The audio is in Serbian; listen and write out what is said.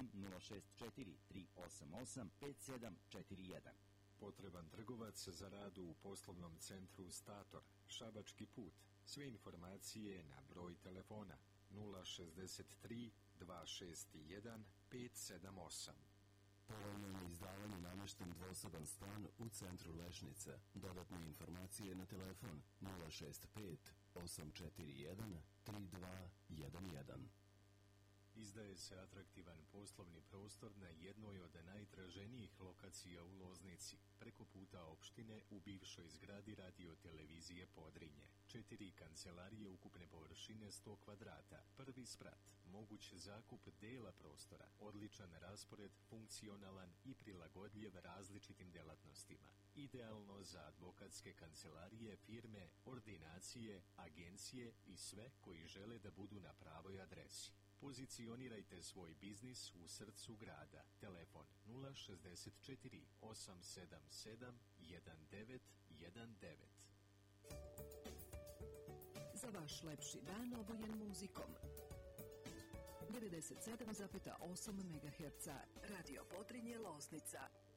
telefonom 064 388 5741. Potreban trgovac za rad u poslovnom centru Stator, Šabački put. Sve informacije na broj telefona 063 261 578. Povoljno izdavanje namješten dvosoban stan u centru Lešnice. Dodatne informacije na telefon 065 841 3211. Izdaje se atraktivan poslovni prostor na jednoj od najtraženijih lokacija u Loznici, preko puta opštine u bivšoj zgradi radio-televizije Podrinje. 4 kancelarije ukupne površine 100 kvadrata, prvi sprat, moguć zakup dela prostora, odličan raspored, funkcionalan i prilagodljiv različitim delatnostima. Idealno za advokatske kancelarije, firme, ordinacije, agencije i sve koji žele da budu na pravoj adresi. Pozicionirajte svoj biznis u srcu grada. Telefon 064 877 1919. Za vaš lepši dan obojen muzikom. 97,8 MHz Radio Podrinje Loznica.